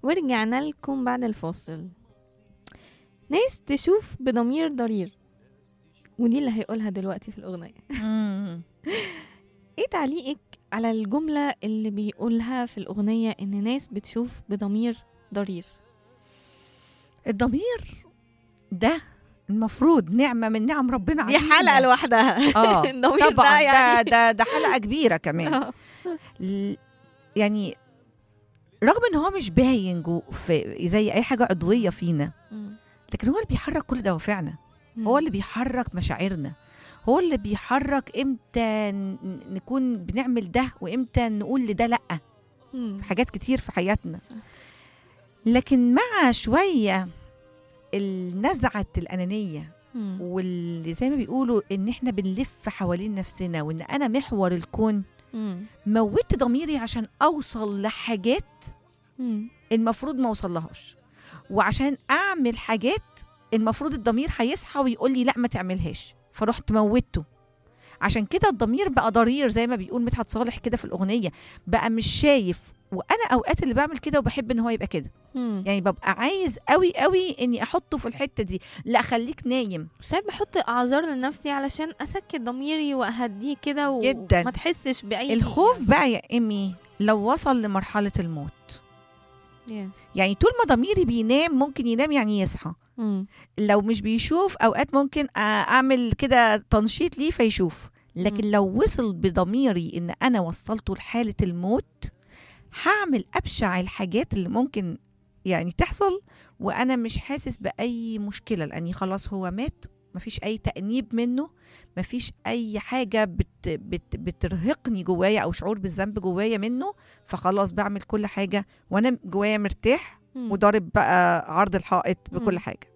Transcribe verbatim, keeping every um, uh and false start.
ورجعنا لكم بعد الفاصل. ناس تشوف بضمير ضرير، ودي اللي هيقولها دلوقتي في الأغنية. ايه تعليقك على الجملة اللي بيقولها في الأغنية ان ناس بتشوف بضمير ضرير؟ الضمير ده المفروض نعمة من نعم ربنا دي علينا. حلقة لوحدها. اه الضمير طبعا ده يعني ده, ده ده حلقة كبيرة كمان. ل- يعني رغم ان هو مش باين جو في زي اي حاجة عضوية فينا، مم. لكن هو اللي بيحرك كل دوافعنا، مم. هو اللي بيحرك مشاعرنا، هو اللي بيحرك امتى ن- نكون بنعمل ده وامتى نقول لده لأ مم. في حاجات كتير في حياتنا. صح. لكن مع شوية النزعة الأنانية مم. واللي زي ما بيقولوا ان احنا بنلف حوالين نفسنا وان انا محور الكون، مم. موتت ضميري عشان اوصل لحاجات مم. المفروض ما اوصلهاش، وعشان اعمل حاجات المفروض الضمير هيصحى ويقول لي لا ما تعملهاش، فرحت موتته. عشان كده الضمير بقى ضرير زي ما بيقول مدحت صالح كده في الأغنية، بقى مش شايف. وانا اوقات اللي بعمل كده وبحب ان هو يبقى كده، مم. يعني ببقى عايز قوي قوي اني احطه في الحتة دي، لا خليك نايم. ساعات بحط اعذار لنفسي علشان اسكت ضميري واهديه كده جداً. وما تحسش باي الخوف بقى يا إيمي لو وصل لمرحلة الموت، يعني. يعني طول ما ضميري بينام ممكن ينام يعني يصحى، مم. لو مش بيشوف أوقات ممكن أعمل كده تنشيط ليه فيشوف، لكن مم. لو وصل بضميري إن أنا وصلته لحالة الموت هعمل أبشع الحاجات اللي ممكن يعني تحصل وأنا مش حاسس بأي مشكلة، لأني خلاص هو مات، مفيش أي تأنيب منه، مفيش أي حاجة بت بت بترهقني جوايا أو شعور بالذنب جوايا منه، فخلاص بعمل كل حاجة وأنا جوايا مرتاح مم. وضارب بقى عرض الحائط بكل مم. حاجة.